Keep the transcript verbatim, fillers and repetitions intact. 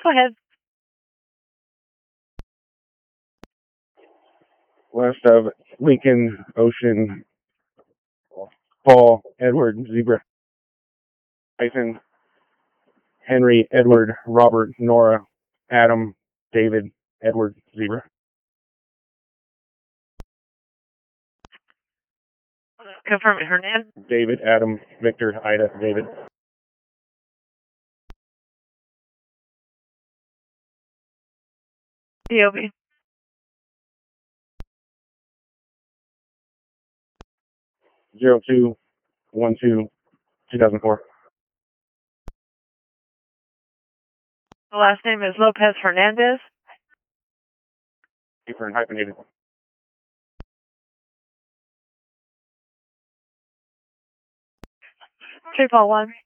Go ahead. West of Lincoln Ocean, Paul Edward Zebra hyphen Henry Edward Robert Nora Adam David Edward Zebra. Confirm it. Hernandez. David Adam Victor Ida David. D O B. Zero two one two two thousand four. The last name is Lopez Hernandez. Different hyphenated. Three Paul one.